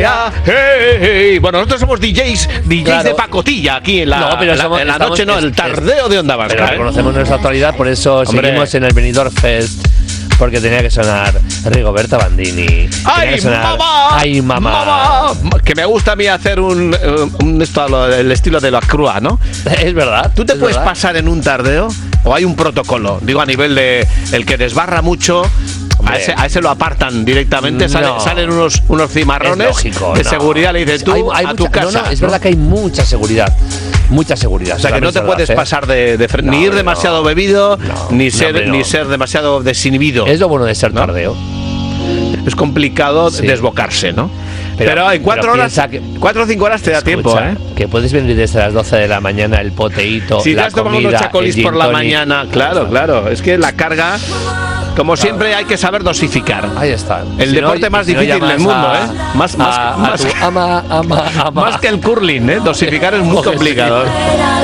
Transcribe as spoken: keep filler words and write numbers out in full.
ea, hey, hey. Bueno, nosotros somos D Js, D Js claro. de pacotilla aquí en la, no, pero en la, somos, en la estamos, noche, no, es, el tardeo de Onda Vasca. Pero ¿eh? reconocemos nuestra actualidad, por eso Hombre. seguimos en el Benidorm Fest. Porque tenía que sonar Rigoberta Bandini. ¡Ay, que sonar, mamá! ¡Ay, mamá! mamá! Que me gusta a mí hacer un, un estilo, el estilo de la crua, ¿no? Es verdad. ¿Tú te es puedes verdad. pasar en un tardeo? ¿O hay un protocolo? Digo, a nivel de el que desbarra mucho. A ese, a ese lo apartan directamente, sale, no. salen unos, unos cimarrones lógico, de no. seguridad, le dices tú hay, hay a mucha, tu casa. No, no, es ¿no? verdad que hay mucha seguridad, mucha seguridad. O sea, que no te verdad, puedes ¿eh? pasar de, de fre- no, ni ir demasiado no. bebido, no, ni, ser, no, hombre, no. ni ser demasiado desinhibido. Es lo bueno de ser ¿no? tardeo. Es complicado sí. desbocarse, ¿no? Pero, pero en cuatro pero horas, que, cuatro o cinco horas te da escucha, tiempo, ¿eh? Que puedes venir desde las doce de la mañana el poteíto, si la te has tomado comida, unos chacolis por la mañana, claro, claro. Es que la carga, como claro. siempre, hay que saber dosificar. Ahí está. El si deporte no, más si difícil no del mundo, a, ¿eh? Más, más, a, más, a tu ama, ama, ama. más que el curling, ¿eh? Dosificar es muy complicado.